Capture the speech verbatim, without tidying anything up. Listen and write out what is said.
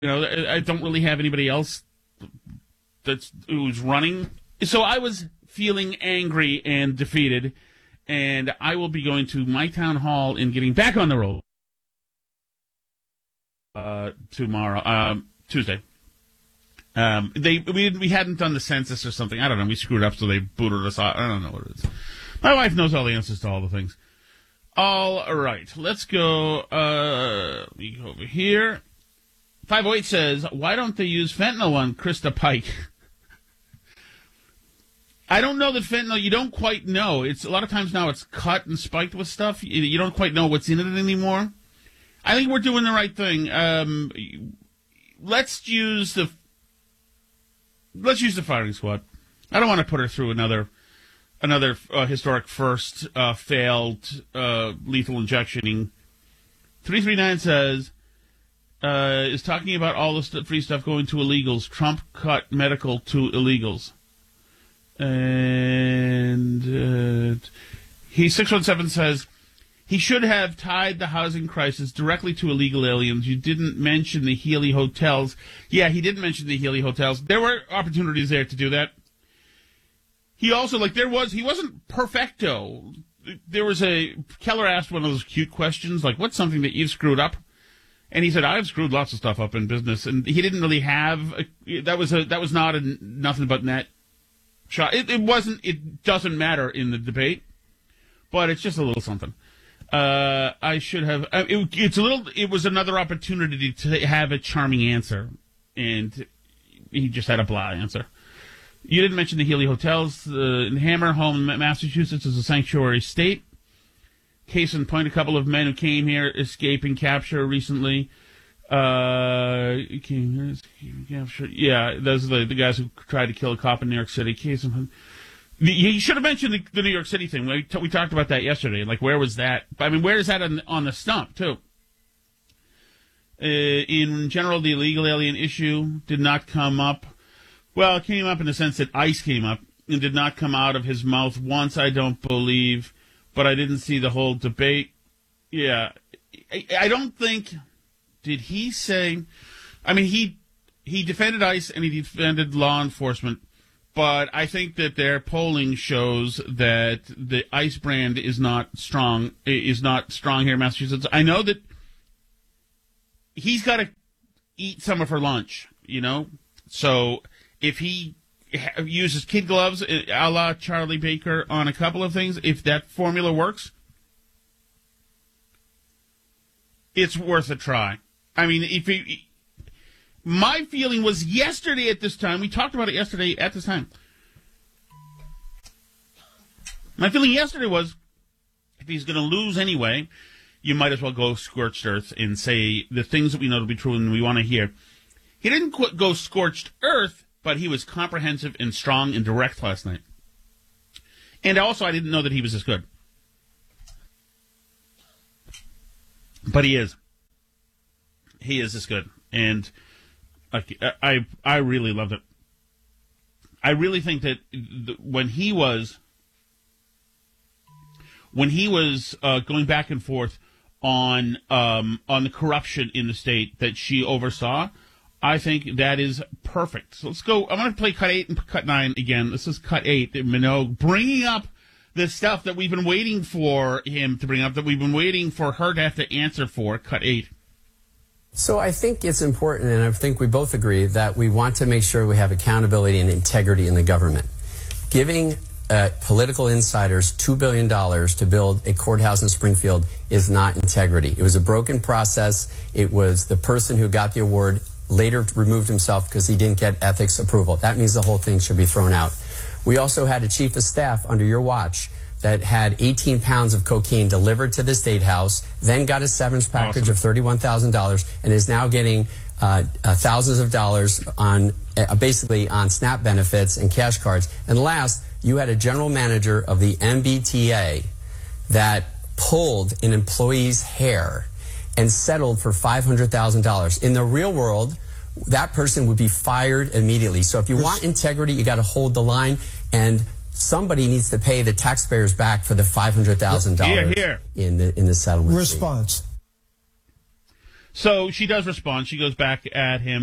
You know, I don't really have anybody else that's who's running. So I was feeling angry and defeated, and I will be going to my town hall and getting back on the road uh, tomorrow, um, Tuesday. Um, they we we hadn't done the census or something. I don't know. We screwed up, so they booted us out. I don't know what it is. My wife knows all the answers to all the things. All right, let's go. Uh, let me go over here. five oh eight says, why don't they use fentanyl on Krista Pike? I don't know that fentanyl, you don't quite know. It's a lot of times now it's cut and spiked with stuff. You, you don't quite know what's in it anymore. I think we're doing the right thing. Um, let's use the let's use the firing squad. I don't want to put her through another another uh, historic first uh, failed uh, lethal injectioning. three three nine says, Uh, is talking about all the st- free stuff going to illegals. Trump cut medical to illegals. And uh, he six one seven says, he should have tied the housing crisis directly to illegal aliens. You didn't mention the Healy hotels. Yeah, he didn't mention the Healy hotels. There were opportunities there to do that. He also, like, there was, he wasn't perfecto. There was a, Keller asked one of those cute questions, like, what's something that you've screwed up? And he said, I've screwed lots of stuff up in business. And he didn't really have, a, that was a, that was not a nothing but net shot. It, it wasn't, it doesn't matter in the debate, but it's just a little something. Uh, I should have, it, it's a little, it was another opportunity to have a charming answer. And he just had a blah answer. You didn't mention the Healy hotels. Uh, in Hammer, home in Massachusetts, is a sanctuary state. Case in point, a couple of men who came here escaping capture recently. Uh, came here escaping capture. Yeah, those are the, the guys who tried to kill a cop in New York City. Case in point. You should have mentioned the, the New York City thing. We, t- we talked about that yesterday. Like, where was that? I mean, where is that on, on the stump, too? Uh, in general, the illegal alien issue did not come up. Well, it came up in the sense that ICE came up and did not come out of his mouth once, I don't believe. But I didn't see the whole debate. Yeah. I, I don't think, did he say, I mean, he he defended ICE and he defended law enforcement, but I think that their polling shows that the ICE brand is not strong, is not strong here in Massachusetts. I know that he's got to eat some of her lunch, you know? So if he uses kid gloves a la Charlie Baker on a couple of things, if that formula works, it's worth a try. I mean, if he, my feeling was yesterday at this time, we talked about it yesterday at this time. My feeling yesterday was, if he's going to lose anyway, you might as well go scorched earth and say the things that we know to be true and we want to hear. He didn't quit, go scorched earth, but he was comprehensive and strong and direct last night. And also, I didn't know that he was this good. But he is. He is this good. And I, I, I really loved it. I really think that when he was, when he was uh, going back and forth on um, on the corruption in the state that she oversaw, I think that is perfect. So let's go. I'm going to play cut eight and cut nine again. This is cut eight. Minogue bringing up the stuff that we've been waiting for him to bring up, that we've been waiting for her to have to answer for. Cut eight. So I think it's important, and I think we both agree, that we want to make sure we have accountability and integrity in the government. Giving uh, political insiders two billion dollars to build a courthouse in Springfield is not integrity. It was a broken process. It was the person who got the award later removed himself because he didn't get ethics approval. That means the whole thing should be thrown out. We also had a chief of staff under your watch that had eighteen pounds of cocaine delivered to the State House, then got a severance package awesome. of thirty-one thousand dollars, and is now getting uh, uh, thousands of dollars on uh, basically on SNAP benefits and cash cards. And last, you had a general manager of the M B T A that pulled an employee's hair and settled for five hundred thousand dollars. In the real world, that person would be fired immediately. So if you want integrity, you got to hold the line, and somebody needs to pay the taxpayers back for the five hundred thousand dollars in the in the settlement. Response. So she does respond. She goes back at him.